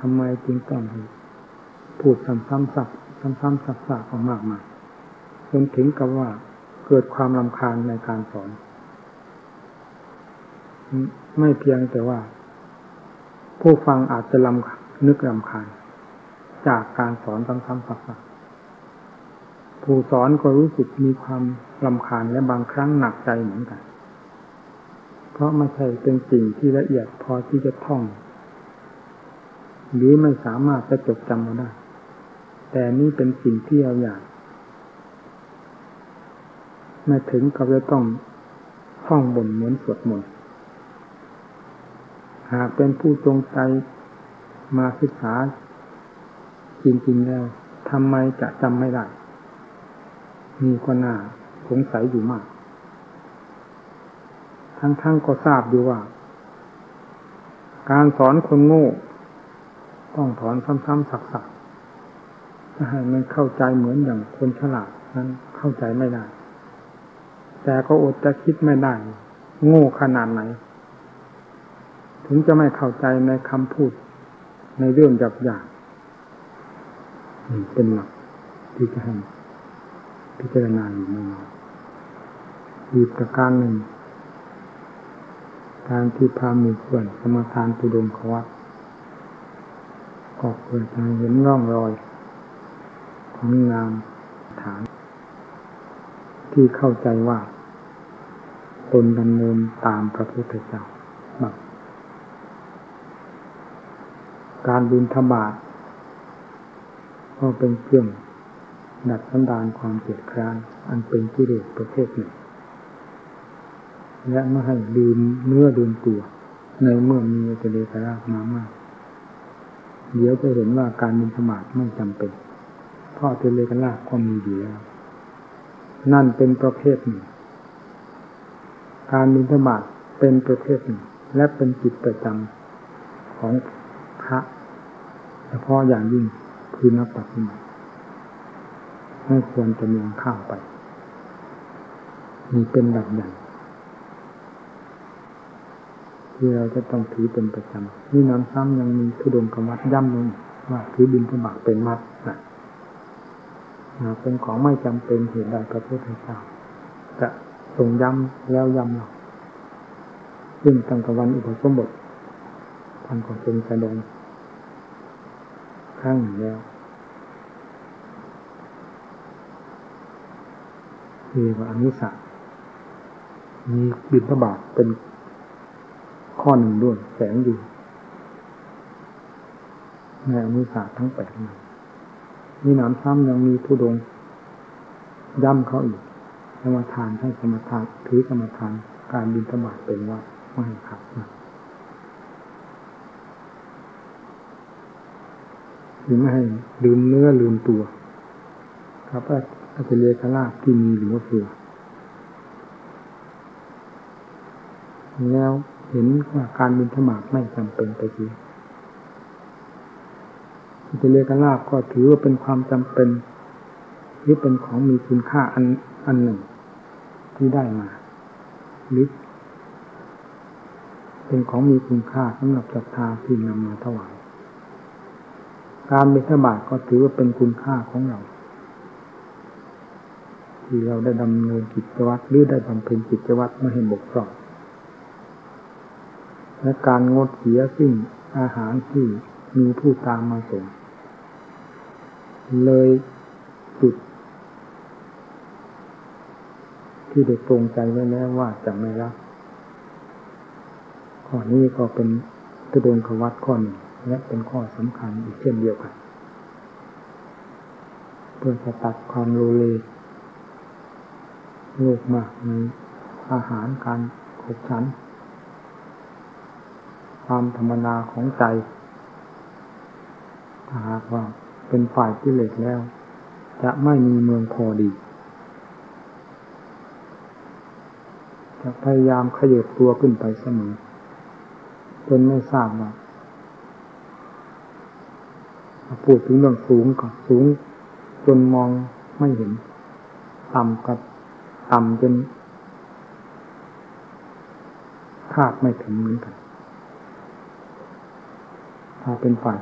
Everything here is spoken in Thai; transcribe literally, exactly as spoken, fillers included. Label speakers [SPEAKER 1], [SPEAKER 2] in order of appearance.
[SPEAKER 1] ทำไมจึงต้องพูดซ้ำๆซักซ้ำๆซักๆออกมากมายจนถึงกับว่าเกิดความรำคาญในการสอนไม่เพียงแต่ว่าผู้ฟังอาจจะลำนึกรำคาญจากการสอนซ้ำๆซักๆผู้สอนก็รู้สึกมีความรำคาญและบางครั้งหนักใจเหมือนกันเพราะไม่ใช่เป็นสิ่งที่ละเอียดพอที่จะท่องหรือไม่สามารถจะจดจำมาได้แต่นี่เป็นสิ่งที่เราอยากไม่ถึงกับจะต้องท่องบนเหมือนสวดมนต์หากเป็นผู้จงใจมาศึกษาจริงๆแล้วทำไมจะจำไม่ได้มีก็น่าสงสัยอยู่มากทั้งๆก็ทราบอยู่ว่าการสอนคนโง่ต้องถอนซ้ำๆซักๆจะให้มันเข้าใจเหมือนอย่างคนฉลาดนั้นเข้าใจไม่ได้แต่ก็อดจะคิดไม่ได้โง่ขนาดไหนถึงจะไม่เข้าใจในคำพูดในเรื่องหยาบๆนี่เป็นหลักที่จะให้พิจารณาอยู่ไม่น้อยอีกประการหนึ่งการที่พาหมู่เพื่อนสมาทานตุดมขวัตก็เพื่อจะเห็นร่องรอยของนามฐานที่เข้าใจว่าตนดำเนินตามพระพุทธเจ้าการบิณฑบาตก็เป็นเครื่องดัดสันดานความเกียจคร้านอันเป็นกิเลสประเภทหนึ่งและไม่ให้ลืมเนื้อลืมตัวในเมื่อมีอุตเรกราชมามากเดี๋ยวจะเห็นว่าการบิณฑบาตไม่จำเป็นเพราะอุตเรกราชก็มีอยู่แล้วนั่นเป็นประเภทหนึ่งการบิณฑบาตเป็นประเภทหนึ่งและเป็นกิจประจำของพระเฉพาะอย่างยิ่งคือนักปฏิบัติไม่ควรจะเนียงข้ามไปนี่เป็นหลักใหญ่ที่เราจะต้องถือเป็นประจำนี่น้ำซ้ำยังมีธุดงควัตรย้ำลงว่าถือบิณฑบาตเป็นมัดนะเป็นของไม่จำเป็นเหตุใดพระพุทธเจ้าจะทรงย้ำแล้วย้ำเราซึ่งตั้งแต่วันอุปสมบทท่านก็ทรงแสดงครั้งหนึ่งแล้วมีว่าอนุสักมีบิณฑบาตเป็นข้อหนึ่งด้วยแสงดีในอนุสักทั้งแปดนั้นมีหนามซ้ำยังมีธุดงค์ย่ำเขาอีกสมทานให้สมทานถือสมทานการบิณฑบาตเป็นว่าไม่ให้ขัดนะหรือไม่ให้ลืมเนื้อลืมตัวครับอาจจะเรียกราชที่มีหรือว่าเสือแล้วเห็นว่าการบิณฑบาตไม่จำเป็นไปทีอาจจะเรียกราชก็ถือว่าเป็นความจำเป็นหรือเป็นของมีคุณค่าอันอันหนึ่งที่ได้มาหรือเป็นของมีคุณค่าสำหรับศรัทธาที่นำมาถวายการบิณฑบาตก็ถือว่าเป็นคุณค่าของเราที่เราได้ดำเนินกิจวัตรหรือได้บำเพ็ญกิจวัตรไม่ให้บกพร่องและการงดเสียซึ่งอาหารที่มีผู้ตามมาส่งเลยจุดที่ได้ตรงใจไว้แล้วว่าจะไม่รับข้อนี้ก็เป็นธุดงควัตรข้อหนึ่งและเป็นข้อสำคัญอีกเช่นเดียวกันเพื่อจะตัดความโลเลโลภมากในอาหารการขบฉันความธรรมนาของใจถ้าหากว่าเป็นฝ่ายกิเลสแล้วจะไม่มีเมืองพอดีจะพยายามขยับตัวขึ้นไปเสมอจนไม่ทราบว่าพูดถึงเรื่องสูงก็สูงจนมองไม่เห็นต่ำกับต่ำจนคาดไม่ถึงเหมือนกันถ้าเป็นฝ่าย